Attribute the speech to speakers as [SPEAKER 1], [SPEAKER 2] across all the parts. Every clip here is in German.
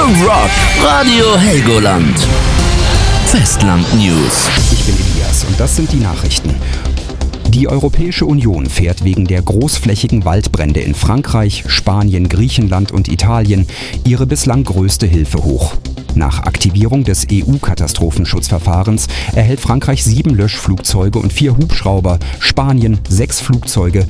[SPEAKER 1] The Rock, Radio Helgoland. Festland News.
[SPEAKER 2] Ich bin Elias und das sind die Nachrichten. Die Europäische Union fährt wegen der großflächigen Waldbrände in Frankreich, Spanien, Griechenland und Italien ihre bislang größte Hilfe hoch. Nach Aktivierung des EU-Katastrophenschutzverfahrens erhält Frankreich 7 Löschflugzeuge und 4 Hubschrauber, Spanien 6 Flugzeuge,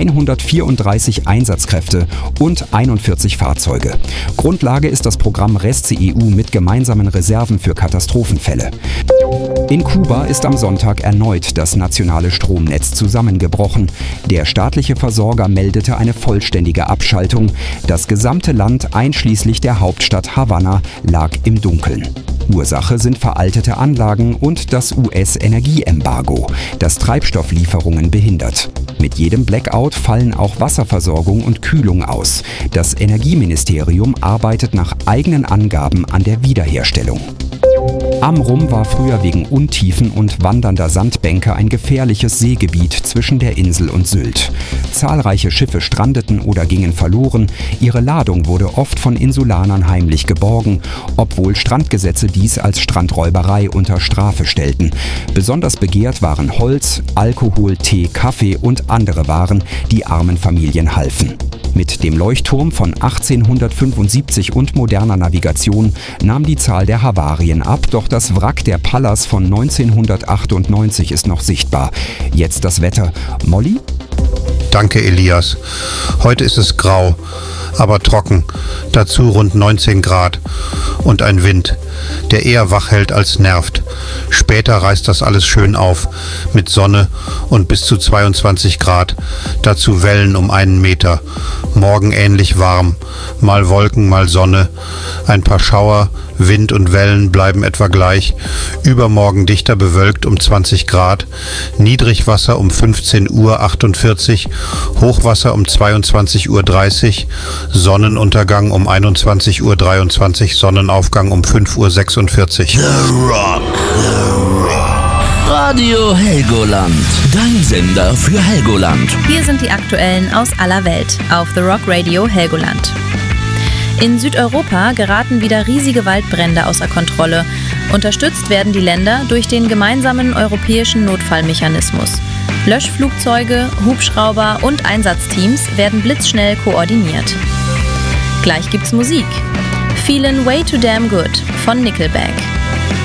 [SPEAKER 2] 134 Einsatzkräfte und 41 Fahrzeuge. Grundlage ist das Programm RESC-EU mit gemeinsamen Reserven für Katastrophenfälle. In Kuba ist am Sonntag erneut das nationale Stromnetz zusammengebrochen. Der staatliche Versorger meldete eine vollständige Abschaltung. Das gesamte Land, einschließlich der Hauptstadt Havanna, lag im Dunkeln. Ursache sind veraltete Anlagen und das US-Energieembargo, das Treibstofflieferungen behindert. Mit jedem Blackout fallen auch Wasserversorgung und Kühlung aus. Das Energieministerium arbeitet nach eigenen Angaben an der Wiederherstellung. Amrum war früher wegen Untiefen und wandernder Sandbänke ein gefährliches Seegebiet zwischen der Insel und Sylt. Zahlreiche Schiffe strandeten oder gingen verloren. Ihre Ladung wurde oft von Insulanern heimlich geborgen, obwohl Strandgesetze dies als Strandräuberei unter Strafe stellten. Besonders begehrt waren Holz, Alkohol, Tee, Kaffee und andere Waren, die armen Familien halfen. Mit dem Leuchtturm von 1875 und moderner Navigation nahm die Zahl der Havarien ab, doch das Wrack der Pallas von 1998 ist noch sichtbar. Jetzt das Wetter. Molly?
[SPEAKER 3] Danke, Elias. Heute ist es grau, aber trocken. Dazu rund 19 Grad und ein Wind, der eher wach hält als nervt. Später reißt das alles schön auf, mit Sonne und bis zu 22 Grad. Dazu Wellen um 1 Meter. Morgen ähnlich warm. Mal Wolken, mal Sonne. Ein paar Schauer, Wind und Wellen bleiben etwa gleich. Übermorgen dichter bewölkt um 20 Grad. Niedrigwasser um 15:48 Uhr. Hochwasser um 22:30 Uhr. Sonnenuntergang um 21:23 Uhr. Sonnenaufgang um 5:46 Uhr.
[SPEAKER 1] The Rock. Radio Helgoland. Dein Sender für Helgoland.
[SPEAKER 4] Hier sind die aktuellen aus aller Welt auf The Rock Radio Helgoland. In Südeuropa geraten wieder riesige Waldbrände außer Kontrolle. Unterstützt werden die Länder durch den gemeinsamen europäischen Notfallmechanismus. Löschflugzeuge, Hubschrauber und Einsatzteams werden blitzschnell koordiniert. Gleich gibt's Musik. Feelin' Way Too Damn Good von Nickelback.